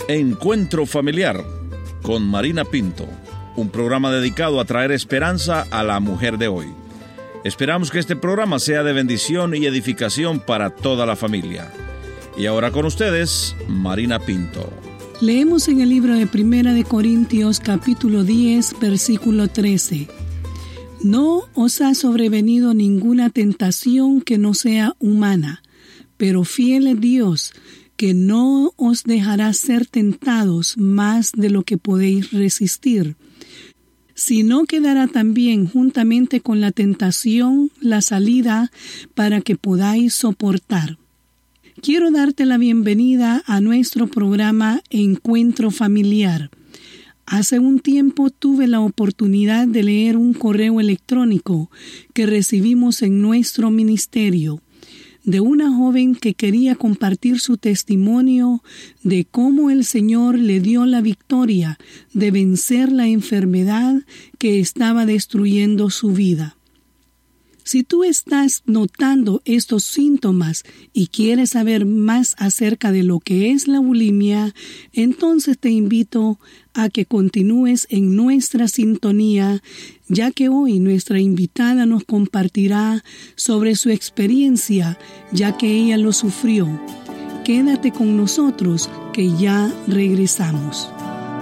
Encuentro Familiar con Marina Pinto, un programa dedicado a traer esperanza a la mujer de hoy. Esperamos que este programa sea de bendición y edificación para toda la familia. Y ahora con ustedes, Marina Pinto. Leemos en el libro de Primera de Corintios, capítulo 10, versículo 13. No os ha sobrevenido ninguna tentación que no sea humana, pero fiel es Dios, que no os dejará ser tentados más de lo que podéis resistir, sino que dará también juntamente con la tentación la salida para que podáis soportar. Quiero darte la bienvenida a nuestro programa Encuentro Familiar. Hace un tiempo tuve la oportunidad de leer un correo electrónico que recibimos en nuestro ministerio de una joven que quería compartir su testimonio de cómo el Señor le dio la victoria de vencer la enfermedad que estaba destruyendo su vida. Si tú estás notando estos síntomas y quieres saber más acerca de lo que es la bulimia, entonces te invito a que continúes en nuestra sintonía, ya que hoy nuestra invitada nos compartirá sobre su experiencia, ya que ella lo sufrió. Quédate con nosotros, que ya regresamos.